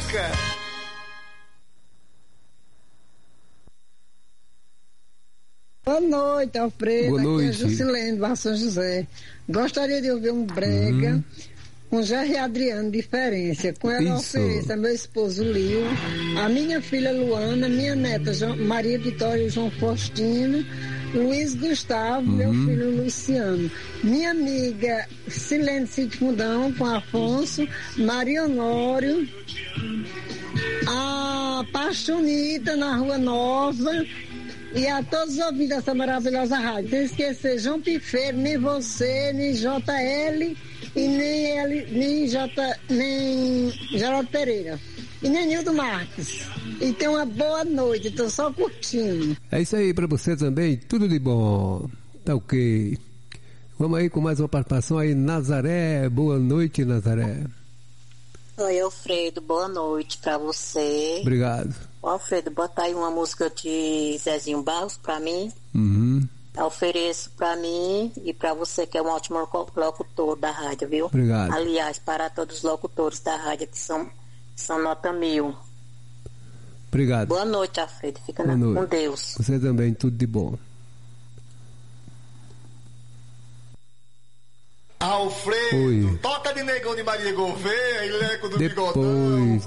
música. Boa noite, Alfredo. Boa noite. Aqui é Jusilene, Barra São José. Gostaria de ouvir um brega com Jerry Adriano, Diferença. Com ela ofereça meu esposo Lio, a minha filha Luana, minha neta Maria Vitória e João Faustino, Luiz Gustavo, meu filho Luciano, minha amiga Silene Cid Fundão com Afonso, Maria Honório, a Pastonita na Rua Nova e a todos os ouvintes dessa maravilhosa rádio. Sem esquecer João Pifeiro, nem você, nem JL e nem Geraldo Pereira. E nem Nildo Marques. E tenha uma boa noite, tô só curtindo. É isso aí pra você também, tudo de bom. Tá ok. Vamos aí com mais uma participação aí, Nazaré. Boa noite, Nazaré. Oi, Alfredo, boa noite pra você. Obrigado. Alfredo, bota aí uma música de Zezinho Barros pra mim. Ofereço pra mim e pra você, que é um ótimo locutor da rádio, viu? Obrigado. Aliás, para todos os locutores da rádio que são nota 1000. Obrigado. Boa noite, Alfredo. Fica noite. Com Deus. Você também, tudo de bom. Alfredo, toca de Negão de Maria Gouveia e Leco do Bigodão.